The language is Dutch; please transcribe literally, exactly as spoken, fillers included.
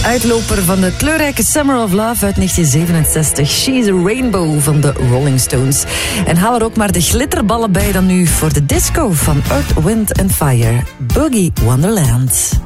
Uitloper van de kleurrijke Summer of Love uit negentien zevenenzestig. She's a Rainbow van de Rolling Stones. En haal er ook maar de glitterballen bij dan nu voor de disco van Earth, Wind and Fire. Boogie Wonderland.